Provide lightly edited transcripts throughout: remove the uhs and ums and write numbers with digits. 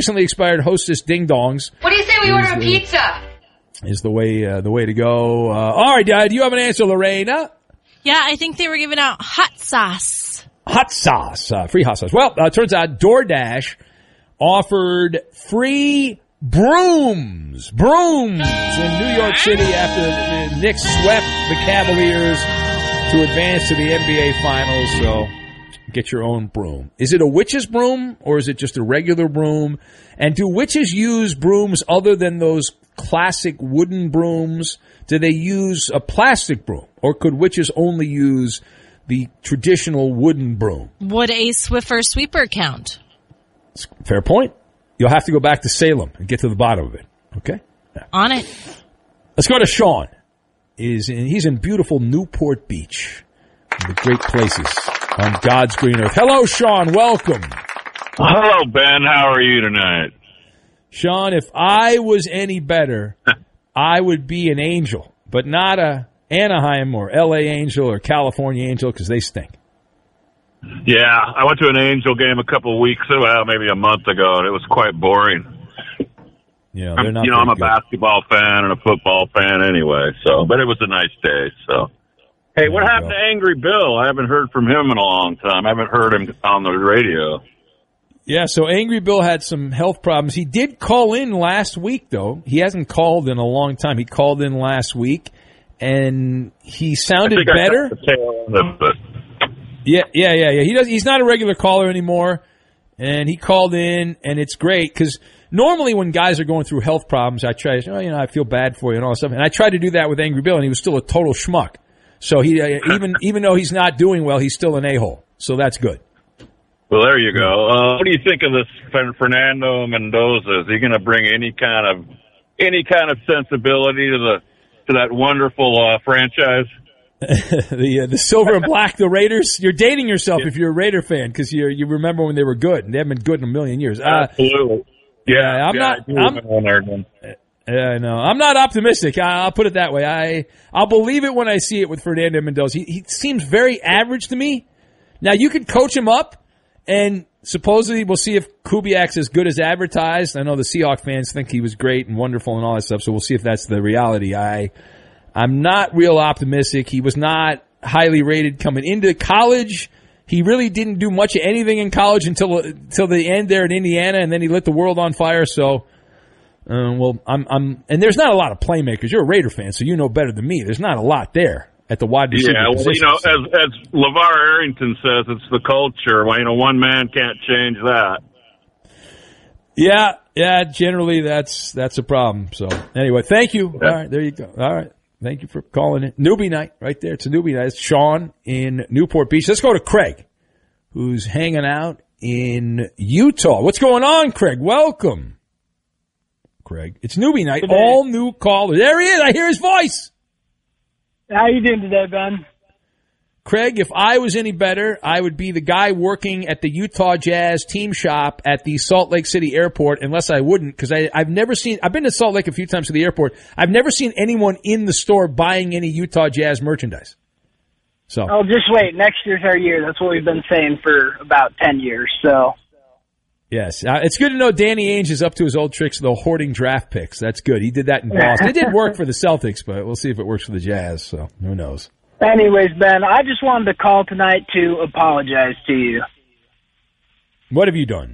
recently expired Hostess Ding Dongs. What do you say we order a pizza? Is the way to go. All right, do you have an answer, Lorena? Yeah, I think they were giving out hot sauce. Hot sauce, free hot sauce. Well, turns out DoorDash offered free brooms in New York City after the Knicks swept the Cavaliers to advance to the NBA Finals. So get your own broom. Is it a witch's broom or is it just a regular broom? And do witches use brooms other than those classic wooden brooms? Do they use a plastic broom, or could witches only use the traditional wooden broom? Would a Swiffer sweeper count? Fair point. You'll have to go back to Salem and get to the bottom of it. Okay? Yeah. On it. Let's go to Sean. He's in beautiful Newport Beach. One of the great places on God's green earth. Hello, Sean. Welcome. Hello, Ben. How are you tonight? Sean, if I was any better, I would be an angel, but not a Anaheim or L.A. Angel or California Angel because they stink. Yeah, I went to an Angel game a couple of weeks, maybe a month ago, and it was quite boring. Yeah, they're not. I'm a good. basketball fan and a football fan anyway, but it was a nice day. So, hey, what happened to Angry Bill? I haven't heard from him in a long time. I haven't heard him on the radio. Yeah, so Angry Bill had some health problems. He did call in last week, though. He hasn't called in a long time. He called in last week, and he sounded better. Yeah. He's not a regular caller anymore, and he called in, and it's great because normally when guys are going through health problems, I try to, I feel bad for you and all that stuff, and I tried to do that with Angry Bill, and he was still a total schmuck. So he even though he's not doing well, he's still an a-hole. So that's good. Well, there you go. What do you think of this Fernando Mendoza? Is he going to bring any kind of sensibility to that wonderful franchise? The silver and black, the Raiders. You're dating yourself if you're a Raider fan because you remember when they were good, and they haven't been good in a million years. Absolutely. I'm not optimistic. I'll put it that way. I'll believe it when I see it with Fernando Mendoza. He seems very average to me. Now you could coach him up. And supposedly we'll see if Kubiak's as good as advertised. I know the Seahawks fans think he was great and wonderful and all that stuff, so we'll see if that's the reality. I'm not real optimistic. He was not highly rated coming into college. He really didn't do much of anything in college until the end there in Indiana, and then he lit the world on fire. So, and there's not a lot of playmakers. You're a Raider fan, so you know better than me. There's not a lot there at the wide receiver position. As LeVar Arrington says, it's the culture. One man can't change that. Yeah, generally that's a problem. So anyway, thank you. Yeah. All right, there you go. All right, thank you for calling it. Newbie night right there. It's a newbie night. It's Sean in Newport Beach. Let's go to Craig, who's hanging out in Utah. What's going on, Craig? Welcome, Craig. It's newbie night. All new callers. There he is. I hear his voice. How you doing today, Ben? Craig, if I was any better, I would be the guy working at the Utah Jazz team shop at the Salt Lake City airport, unless I wouldn't, because I've been to Salt Lake a few times to the airport. I've never seen anyone in the store buying any Utah Jazz merchandise. So. Oh, just wait. Next year's our year. That's what we've been saying for about 10 years, so. Yes. It's good to know Danny Ainge is up to his old tricks, though, hoarding draft picks. That's good. He did that in Boston. It did work for the Celtics, but we'll see if it works for the Jazz, so who knows. Anyways, Ben, I just wanted to call tonight to apologize to you. What have you done?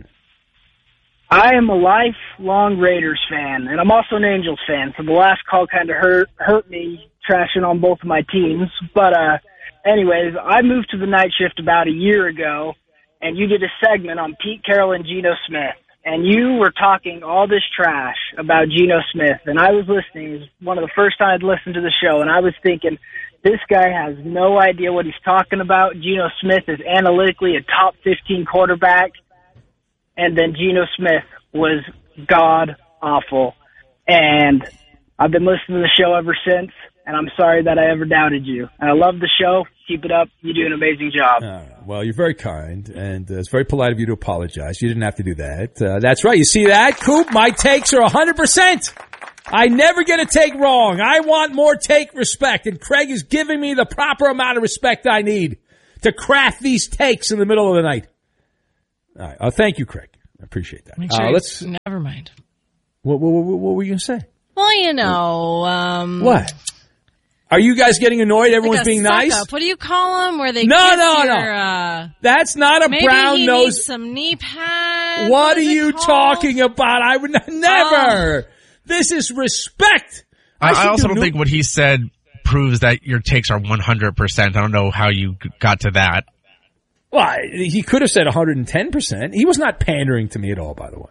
I am a lifelong Raiders fan, and I'm also an Angels fan, so the last call kind of hurt me trashing on both of my teams. But anyways, I moved to the night shift about a year ago, and you did a segment on Pete Carroll and Geno Smith, and you were talking all this trash about Geno Smith, and I was listening. It was one of the first time I'd listened to the show, and I was thinking, this guy has no idea what he's talking about. Geno Smith is analytically a top 15 quarterback, and then Geno Smith was god-awful. And I've been listening to the show ever since, and I'm sorry that I ever doubted you. And I love the show. Keep it up. You do an amazing job. Well, you're very kind, and it's very polite of you to apologize. You didn't have to do that. That's right. You see that, Coop? My takes are 100%. I never get a take wrong. I want more take respect, and Craig is giving me the proper amount of respect I need to craft these takes in the middle of the night. All right. Thank you, Craig. I appreciate that. Make sure Let's. Never mind. What were you going to say? Well, you know. What? Are you guys getting annoyed? Everyone's being nice? Up. What do you call them? Where they No. That's not a brown nose. Needs some knee pads. What are you talking about? I would never. This is respect. I also don't think what he said proves that your takes are 100%. I don't know how you got to that. Well, he could have said 110%. He was not pandering to me at all, by the way.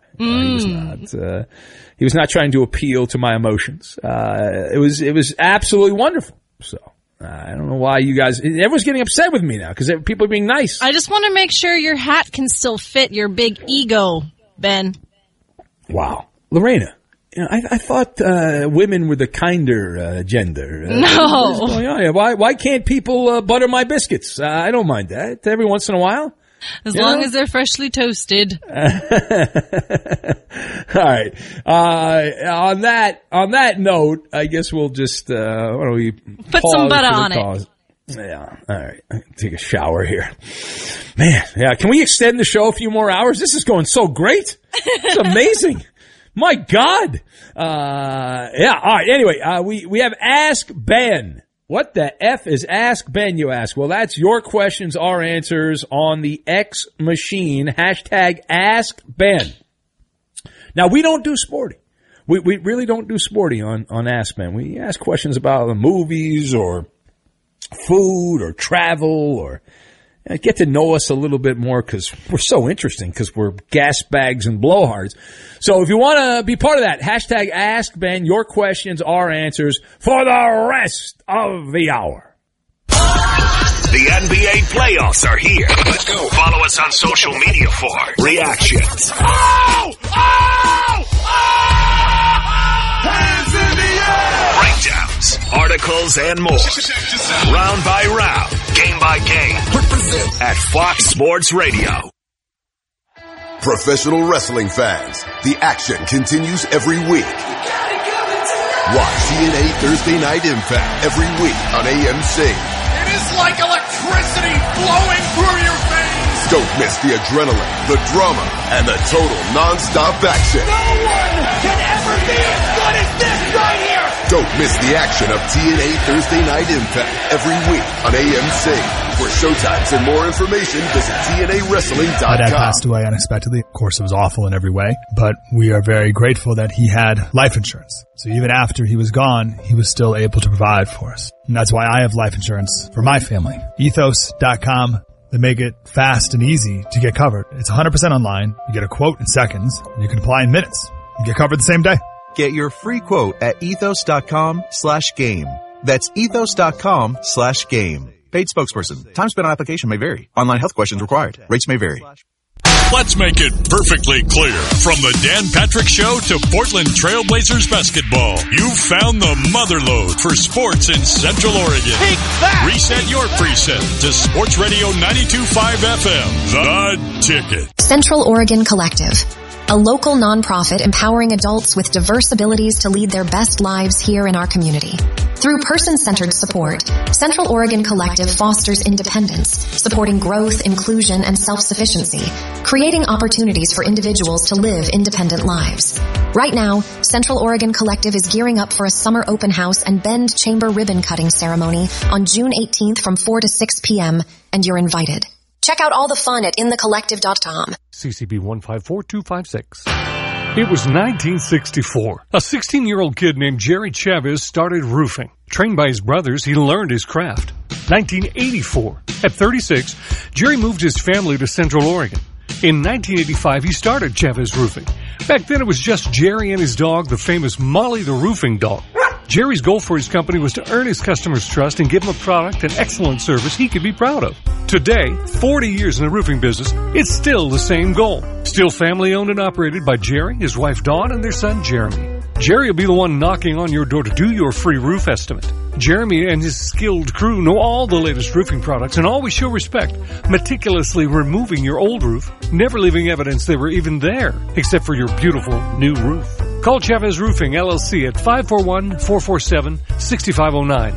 He was not trying to appeal to my emotions. It was absolutely wonderful. So I don't know why you guys. Everyone's getting upset with me now because people are being nice. I just want to make sure your hat can still fit your big ego, Ben. Wow, Lorena. You know, I thought women were the kinder gender. No. What's going on here? Why can't people butter my biscuits? I don't mind that every once in a while. As long as they're freshly toasted. All right. On that note, I guess we'll just why don't we put some butter on it. Yeah. All right. I can take a shower here. Man. Yeah. Can we extend the show a few more hours? This is going so great. It's amazing. My God. Yeah. All right. Anyway, we have Ask Ben. What the F is Ask Ben, you ask? Well, that's your questions, our answers on the X machine. Hashtag Ask Ben. Now, we don't do sporty. We really don't do sporty on Ask Ben. We ask questions about the movies or food or travel or get to know us a little bit more because we're so interesting because we're gas bags and blowhards. So if you want to be part of that, hashtag Ask Ben, your questions, our answers for the rest of the hour. The NBA playoffs are here. Let's go. Follow us on social media for reactions. Hands in the air! Breakdowns, articles, and more. Round by round, game by game. At Fox Sports Radio. Professional wrestling fans, the action continues every week. Watch TNA Thursday Night Impact every week on AMC. It is like electricity flowing through your veins. Don't miss the adrenaline, the drama, and the total non-stop action. No one can ever be as good as this right here. Don't miss the action of TNA Thursday Night Impact every week on AMC. For showtimes and more information, visit TNAWrestling.com. My dad passed away unexpectedly. Of course, it was awful in every way, but we are very grateful that he had life insurance. So even after he was gone, he was still able to provide for us. And that's why I have life insurance for my family. Ethos.com. They make it fast and easy to get covered. It's 100% online. You get a quote in seconds, and you can apply in minutes. You get covered the same day. Get your free quote at ethos.com/game. That's ethos.com/game. Paid spokesperson. Time spent on application may vary. Online health questions required. Rates may vary. Let's make it perfectly clear. From the Dan Patrick Show to Portland Trailblazers basketball, you've found the motherlode for sports in Central Oregon. Take that! Reset your preset to Sports Radio 92.5 FM. The Ticket. Central Oregon Collective, a local nonprofit empowering adults with diverse abilities to lead their best lives here in our community. Through person-centered support, Central Oregon Collective fosters independence, supporting growth, inclusion, and self-sufficiency, creating opportunities for individuals to live independent lives. Right now, Central Oregon Collective is gearing up for a summer open house and Bend Chamber ribbon cutting ceremony on June 18th from 4 to 6 p.m., and you're invited. Check out all the fun at inthecollective.com. CCB 154256. It was 1964. A 16-year-old kid named Jerry Chavez started roofing. Trained by his brothers, he learned his craft. 1984. At 36, Jerry moved his family to Central Oregon. In 1985, he started Chavez Roofing. Back then, it was just Jerry and his dog, the famous Molly the Roofing Dog. Jerry's goal for his company was to earn his customers' trust and give them a product and excellent service he could be proud of. Today, 40 years in the roofing business, it's still the same goal. Still family owned and operated by Jerry, his wife Dawn, and their son Jeremy. Jerry will be the one knocking on your door to do your free roof estimate. Jeremy and his skilled crew know all the latest roofing products and always show respect, meticulously removing your old roof, never leaving evidence they were even there, except for your beautiful new roof. Call Chavez Roofing, LLC at 541-447-6509.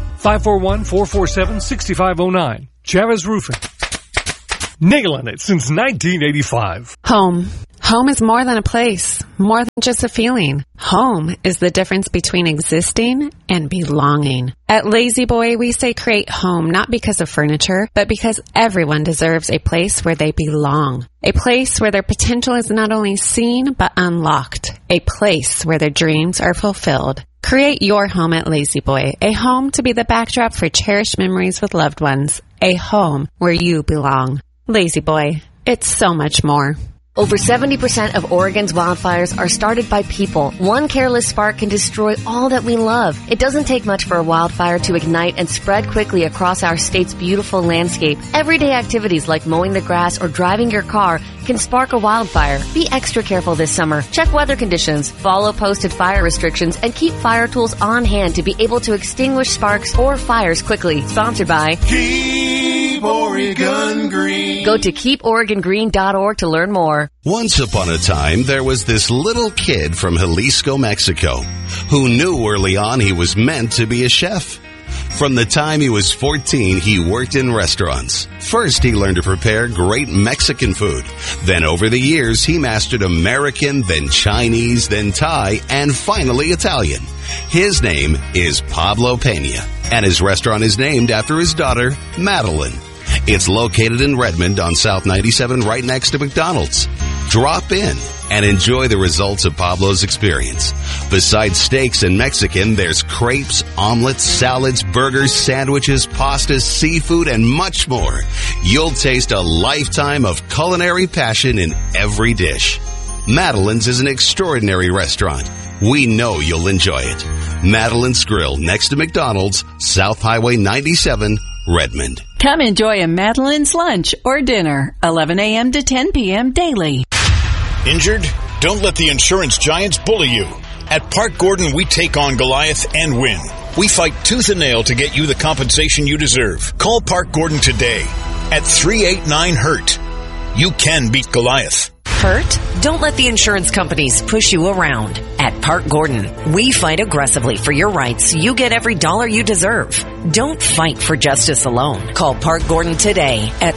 541-447-6509. Chavez Roofing. Nailing it since 1985. Home. Home is more than a place, more than just a feeling. Home is the difference between existing and belonging. At Lazy Boy, we say create home not because of furniture, but because everyone deserves a place where they belong. A place where their potential is not only seen, but unlocked. A place where their dreams are fulfilled. Create your home at Lazy Boy, a home to be the backdrop for cherished memories with loved ones. A home where you belong. Lazy Boy, it's so much more. Over 70% of Oregon's wildfires are started by people. One careless spark can destroy all that we love. It doesn't take much for a wildfire to ignite and spread quickly across our state's beautiful landscape. Everyday activities like mowing the grass or driving your car can spark a wildfire. Be extra careful this summer. Check weather conditions, follow posted fire restrictions, and keep fire tools on hand to be able to extinguish sparks or fires quickly. Sponsored by Keep Oregon Green. Go to keeporegongreen.org to learn more. Once upon a time, there was this little kid from Jalisco, Mexico, who knew early on he was meant to be a chef. From the time he was 14, he worked in restaurants. First, he learned to prepare great Mexican food. Then over the years, he mastered American, then Chinese, then Thai, and finally Italian. His name is Pablo Pena, and his restaurant is named after his daughter, Madeline. It's located in Redmond on South 97 right next to McDonald's. Drop in and enjoy the results of Pablo's experience. Besides steaks and Mexican, there's crepes, omelets, salads, burgers, sandwiches, pastas, seafood, and much more. You'll taste a lifetime of culinary passion in every dish. Madeline's is an extraordinary restaurant. We know you'll enjoy it. Madeline's Grill next to McDonald's, South Highway 97, Redmond. Come enjoy a Madeline's lunch or dinner, 11 a.m. to 10 p.m. daily. Injured? Don't let the insurance giants bully you. At Park Gordon, we take on Goliath and win. We fight tooth and nail to get you the compensation you deserve. Call Park Gordon today at 389-HURT. You can beat Goliath. Hurt? Don't let the insurance companies push you around. At Park Gordon, we fight aggressively for your rights so you get every dollar you deserve. Don't fight for justice alone. Call Park Gordon today at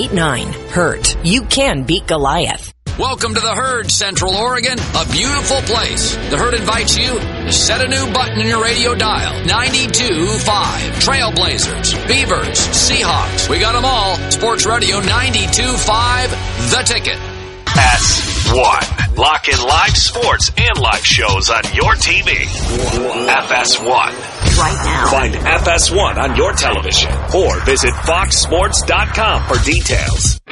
389-HURT. You can beat Goliath. Welcome to the Herd, Central Oregon, a beautiful place. The Herd invites you to set a new button in your radio dial. 92.5. Trailblazers, Beavers, Seahawks. We got them all. Sports Radio 92.5, The Ticket. FS1. Lock in live sports and live shows on your TV. FS1. Right now. Find FS1 on your television or visit foxsports.com for details.